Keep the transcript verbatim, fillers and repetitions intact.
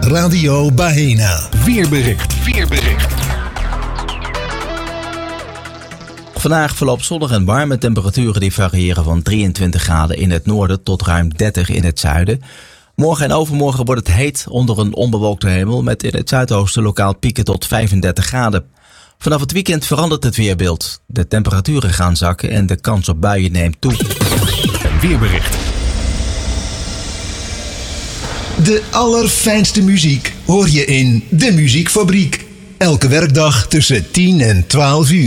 Radio Baena. Weerbericht. Weerbericht. Vandaag verloopt zonnig en warm met temperaturen die variëren van drieëntwintig graden in het noorden tot ruim dertig in het zuiden. Morgen en overmorgen wordt het heet onder een onbewolkte hemel met in het zuidoosten lokaal pieken tot vijfendertig graden. Vanaf het weekend verandert het weerbeeld. De temperaturen gaan zakken en de kans op buien neemt toe. Een weerbericht. De allerfijnste muziek hoor je in De Muziekfabriek. Elke werkdag tussen tien en twaalf uur.